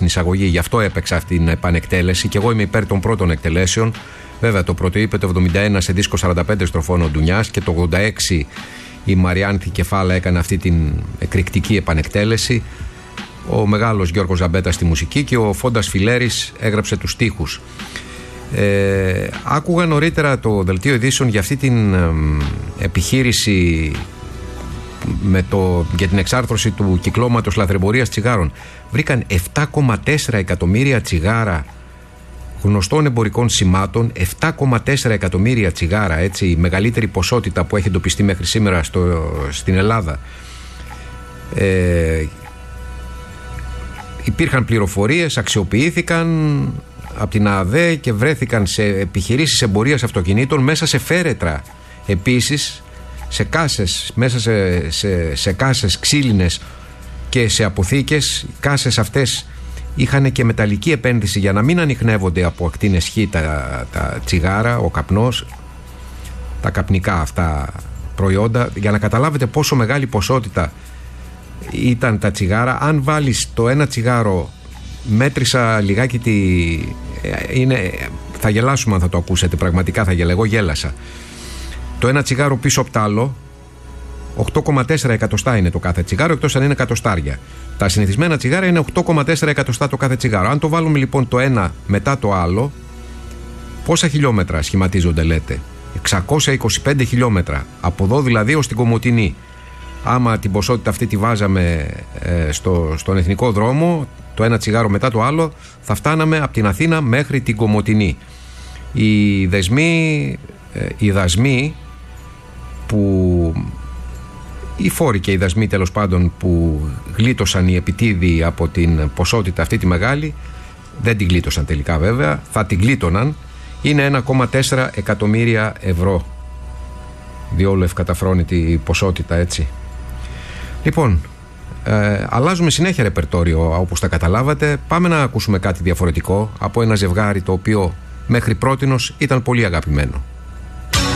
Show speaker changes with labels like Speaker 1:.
Speaker 1: στην εισαγωγή, γι' αυτό έπαιξα αυτή την επανεκτέλεση και εγώ είμαι υπέρ των πρώτων εκτελέσεων. Βέβαια, το πρωτοείπε το 71 σε δίσκο 45 στροφών ο Ντουνιάς και το 86 η Μαριάνθη Κεφάλα έκανε αυτή την εκρηκτική επανεκτέλεση. Ο μεγάλος Γιώργος Ζαμπέτας στη μουσική και ο Φόντας Φιλέρης έγραψε τους στίχους. Άκουγα νωρίτερα το δελτίο ειδήσεων για αυτή την επιχείρηση για την εξάρθρωση του κυκλώματος λαθρεμπορίας τσιγάρων. Βρήκαν 7,4 εκατομμύρια τσιγάρα γνωστών εμπορικών σημάτων, 7,4 εκατομμύρια τσιγάρα, έτσι, η μεγαλύτερη ποσότητα που έχει εντοπιστεί μέχρι σήμερα στην Ελλάδα. Υπήρχαν πληροφορίες, αξιοποιήθηκαν από την ΑΔΕ και βρέθηκαν σε επιχειρήσεις εμπορίας αυτοκινήτων μέσα σε φέρετρα, επίσης σε κάσες, μέσα σε κάσες ξύλινες και σε αποθήκες. Οι κάσες αυτές είχαν και μεταλλική επένδυση για να μην ανιχνεύονται από ακτίνες Χ τα τσιγάρα, ο καπνός, τα καπνικά αυτά προϊόντα. Για να καταλάβετε πόσο μεγάλη ποσότητα ήταν τα τσιγάρα, αν βάλεις το ένα τσιγάρο, μέτρησα λιγάκι θα γελάσουμε αν θα το ακούσετε, πραγματικά θα γελάσω, εγώ γέλασα. Το ένα τσιγάρο πίσω από το άλλο 8,4 εκατοστά είναι το κάθε τσιγάρο, εκτός αν είναι εκατοστάρια. Τα συνηθισμένα τσιγάρα είναι 8,4 εκατοστά το κάθε τσιγάρο. Αν το βάλουμε λοιπόν το ένα μετά το άλλο, πόσα χιλιόμετρα σχηματίζονται, λέτε? 625 χιλιόμετρα. Από εδώ δηλαδή ως την Κομοτηνή. Άμα την ποσότητα αυτή τη βάζαμε στον εθνικό δρόμο, το ένα τσιγάρο μετά το άλλο, θα φτάναμε από την Αθήνα μέχρι την Κομοτηνή. Οι δασμοί οι φόροι και οι δασμοί τέλος πάντων που γλίτωσαν οι επιτίδοι από την ποσότητα αυτή τη μεγάλη, δεν την γλίτωσαν τελικά βέβαια, θα την γλίτωναν, είναι 1,4 εκατομμύρια ευρώ. Διόλου ευκαταφρόνητη ποσότητα, έτσι. Λοιπόν, αλλάζουμε συνέχεια ρεπερτόριο, όπως τα καταλάβατε. Πάμε να ακούσουμε κάτι διαφορετικό από ένα ζευγάρι το οποίο μέχρι πρότινος ήταν πολύ αγαπημένο.